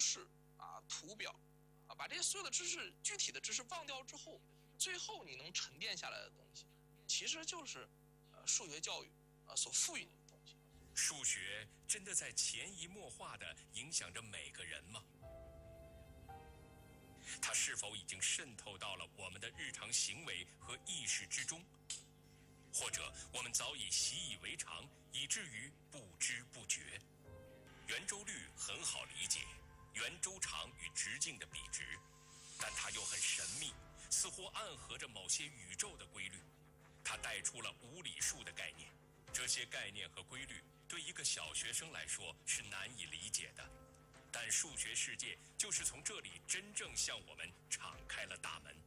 式图表把这些所有的知识具体的知识忘掉之后，最后你能沉淀下来的东西，其实就是数学教育所赋予你的东西。 数学真的在潜移默化地影响着每个人吗？它是否已经渗透到了我们的日常行为和意识之中？或者我们早已习以为常，以至于不知不觉？圆周率很好理解，圆周长与直径的比值，但它又很神秘，似乎暗合着某些宇宙的规律。它带出了无理数的概念，这些概念和规律对一个小学生来说是难以理解的，但数学世界就是从这里真正向我们敞开了大门。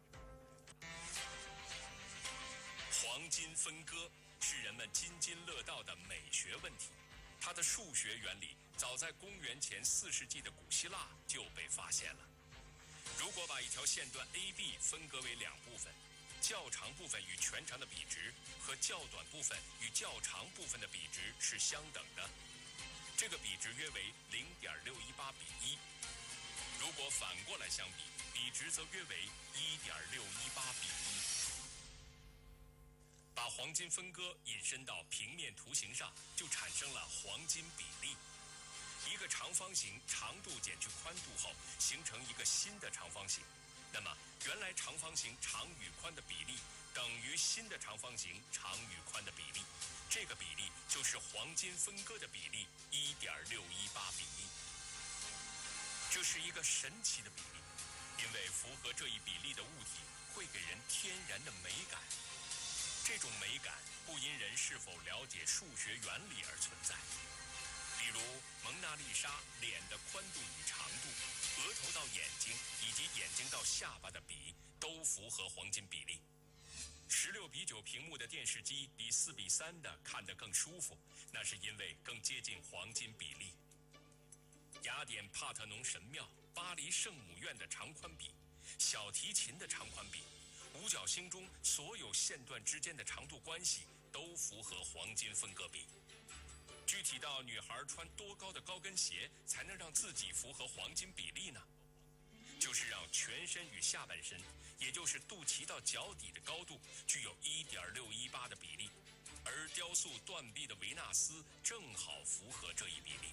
黄金分割是人们津津乐道的美学问题，它的数学原理早在公元前4世纪的古希腊就被发现了。如果把一条线段 AB 分割为两部分，较长部分与全长的比值和较短部分与较长部分的比值是相等的，这个比值约为0.618比1。如果反过来相比，比值则约为1.618比1。把黄金分割引申到平面图形上，就产生了黄金比例。一个长方形长度减去宽度后，形成一个新的长方形。那么，原来长方形长与宽的比例等于新的长方形长与宽的比例，这个比例就是黄金分割的比例1.618比1。这是一个神奇的比例，因为符合这一比例的物体会给人天然的美感。这种美感不因人是否了解数学原理而存在。比如蒙娜丽莎脸的宽度与长度，额头到眼睛以及眼睛到下巴的比都符合黄金比例。16:9屏幕的电视机比4:3的看得更舒服，那是因为更接近黄金比例。雅典帕特农神庙、巴黎圣母院的长宽比，小提琴的长宽比，五角星中所有线段之间的长度关系都符合黄金分割比。具体到女孩穿多高的高跟鞋才能让自己符合黄金比例呢？就是让全身与下半身，也就是肚脐到脚底的高度具有1.618的比例，而雕塑断臂的维纳斯正好符合这一比例。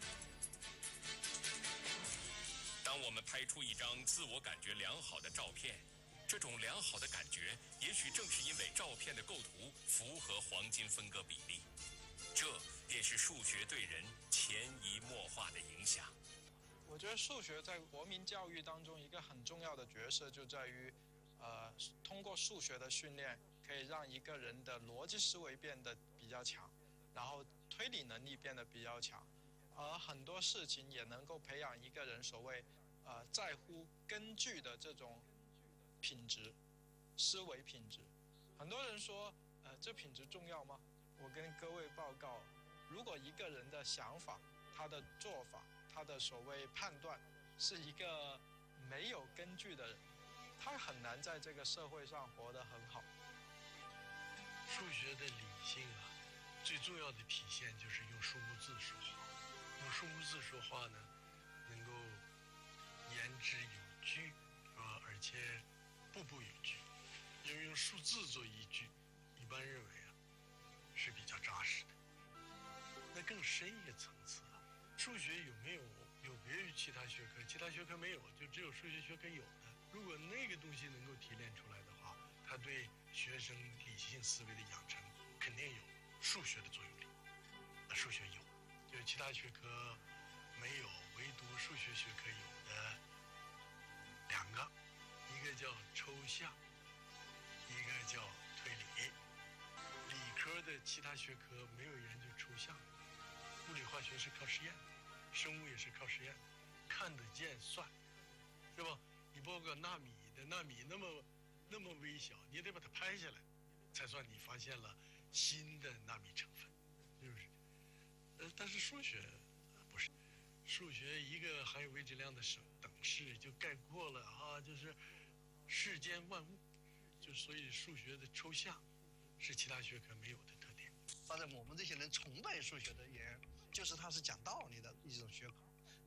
当我们拍出一张自我感觉良好的照片，这种良好的感觉也许正是因为照片的构图符合黄金分割比例，这便是数学对人潜移默化的影响。 我觉得数学在国民教育当中一个很重要的角色就在于，通过数学的训练，可以让一个人的逻辑思维变得比较强，然后推理能力变得比较强，而很多事情也能够培养一个人所谓在乎根据的这种品质，思维品质。很多人说，这品质重要吗？我跟各位报告，如果一个人的想法、他的做法、他的所谓判断是一个没有根据的人，他很难在这个社会上活得很好。 数学的理性最重要的体现就是用数目字说话。用数目字说话呢，能够言之有据，而且步步有据。因为用数字做依据，一般认为是比较扎实的。那更深一个层次数学有别于其他学科，其他学科没有，就只有数学学科有的。如果那个东西能够提炼出来的话，它对学生理性思维的养成肯定有数学的作用力。数学有，就是其他学科没有，唯独数学学科有的两个，一个叫抽象，一个叫推理。理科的其他学科没有研究抽象，物理化学是靠实验的，生物也是靠实验的，看得见算，是吧？你包括纳米那么微小，你得把它拍下来，才算你发现了新的纳米成分，是不是？但是数学不是，数学一个含有未知量的等式就概括了就是世间万物，就所以数学的抽象是其他学科没有的特点。 反正我们这些人崇拜数学的原因，就是它是讲道理的一种学科。